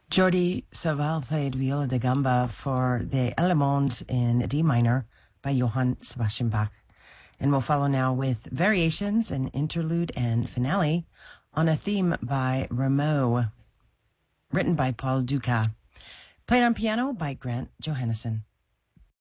Jordi Savall played viola da gamba for the Allemande in D minor by Johann Sebastian Bach. And we'll follow now with variations, an interlude and finale on a theme by Rameau, written by Paul Dukas, played on piano by Grant Johannesson.